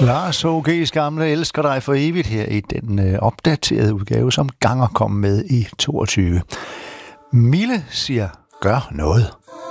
Lars H.G.'s gamle Elsker dig for evigt her i den opdaterede udgave, som Ganger kom med i 22. Mille siger, gør noget.